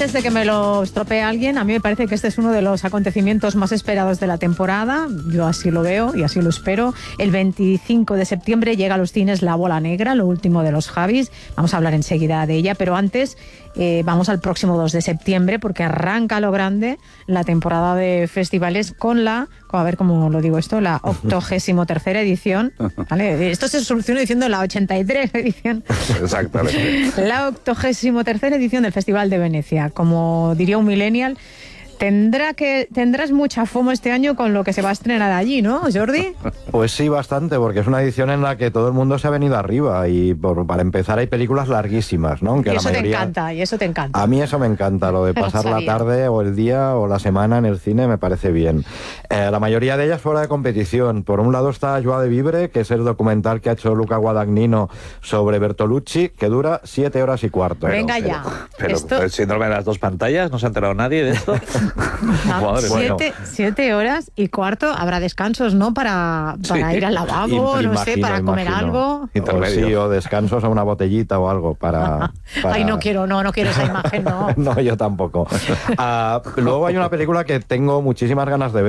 antes de que me lo estropee alguien, a mí me parece que este es uno de los acontecimientos más esperados de la temporada. Yo así lo veo y así lo espero. El 25 de septiembre llega a los cines La Bola Negra, lo último de los Javis. Vamos a hablar enseguida de ella, pero antes vamos al próximo 2 de septiembre porque arranca lo grande la temporada de festivales con la, a ver cómo lo digo esto, la 83ª edición. ¿Vale? Esto se soluciona diciendo la 83 edición. Exactamente. La 83ª edición del Festival de Venecia. Como diría un millennial, tendrás mucha FOMO este año con lo que se va a estrenar allí, ¿no, Jordi? Pues sí, bastante, porque es una edición en la que todo el mundo se ha venido arriba y para empezar hay películas larguísimas, ¿no? Aunque y eso la mayoría... te encanta, y eso te encanta. A mí eso me encanta, lo de pasar la tarde o el día o la semana en el cine me parece bien. La mayoría de ellas fuera de competición. Por un lado está Joie de Vivre, que es el documental que ha hecho Luca Guadagnino sobre Bertolucci, que dura 7 horas y cuarto. Venga ya. Pero el síndrome de las dos pantallas, ¿no se ha enterado nadie de esto? Siete horas y cuarto, habrá descansos, ¿no? Para ir al lavabo, no sé, para comer algo. O descansos a una botellita o algo para... Ay, no quiero esa imagen, no. No, yo tampoco. Luego hay una película que tengo muchísimas ganas de ver.